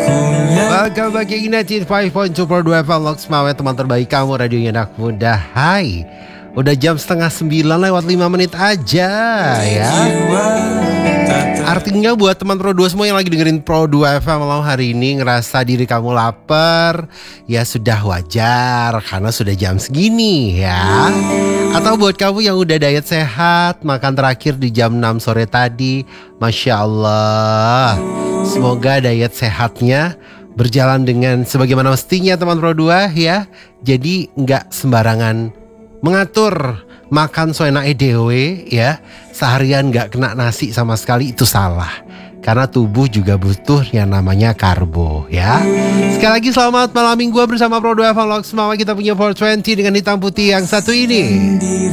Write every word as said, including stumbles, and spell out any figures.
Welcome back ke United lima koma dua Pro dua F M Lock Semawe, teman terbaik kamu, radionya anak muda. Hai, udah jam setengah sembilan lewat lima menit aja ya. Artinya buat teman Pro dua semua yang lagi dengerin Pro dua F M malam hari ini ngerasa diri kamu lapar, ya sudah wajar karena sudah jam segini ya. Atau buat kamu yang udah diet sehat, makan terakhir di jam enam sore tadi, Masya Allah. Semoga diet sehatnya berjalan dengan sebagaimana mestinya teman Pro dua ya. Jadi nggak sembarangan mengatur makan soenak edewe ya. Seharian nggak kena nasi sama sekali, itu salah. Karena tubuh juga butuh yang namanya karbo ya. Sekali lagi selamat malam minggu bersama Pro dua F M Lock Semawe. Kita punya empat dua puluh dengan hitam putih yang satu ini.